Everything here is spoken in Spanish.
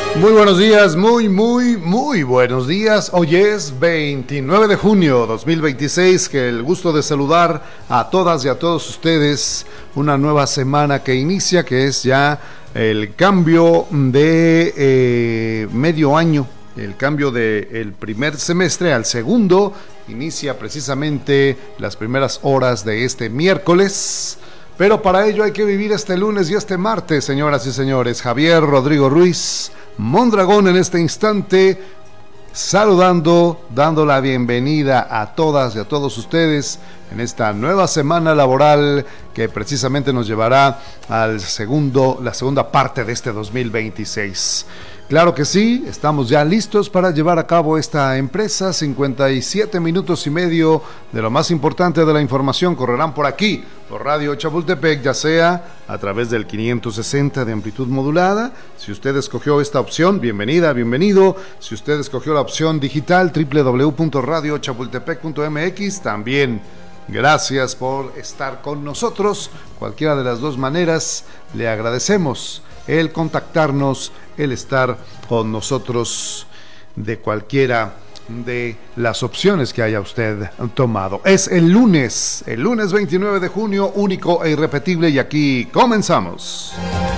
Muy buenos días, muy buenos días. Hoy es 29 de junio 2026, que el gusto de saludar a todas y a todos ustedes. Una nueva semana que inicia, que es ya el cambio de medio año, el cambio del primer semestre al segundo. Inicia precisamente las primeras horas de este miércoles. Pero para ello hay que vivir este lunes y este martes, señoras y señores. Javier Rodrigo Ruiz Mondragón en este instante, saludando, dando la bienvenida a todas y a todos ustedes en esta nueva semana laboral que precisamente nos llevará la segunda parte de este 2026. Claro que sí, estamos ya listos para llevar a cabo esta empresa. 57 minutos y medio de lo más importante de la información correrán por aquí, por Radio Chapultepec, ya sea a través del 560 de amplitud modulada. Si usted escogió esta opción, bienvenida, bienvenido. Si usted escogió la opción digital, www.radiochapultepec.mx, también gracias por estar con nosotros. Cualquiera de las dos maneras, le agradecemos el contactarnos, el estar con nosotros de cualquiera de las opciones que haya usted tomado. Es el lunes 29 de junio, único e irrepetible, y aquí comenzamos.